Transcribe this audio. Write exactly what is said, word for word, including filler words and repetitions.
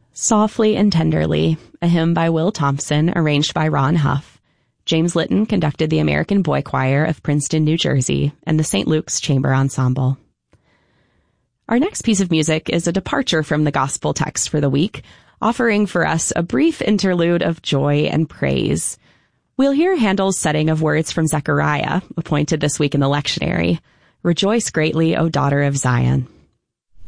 Softly and Tenderly, a hymn by Will Thompson, arranged by Ron Huff. James Litton conducted the American Boy Choir of Princeton, New Jersey, and the Saint Luke's Chamber Ensemble. Our next piece of music is a departure from the gospel text for the week, offering for us a brief interlude of joy and praise. We'll hear Handel's setting of words from Zechariah, appointed this week in the lectionary. Rejoice greatly, O daughter of Zion.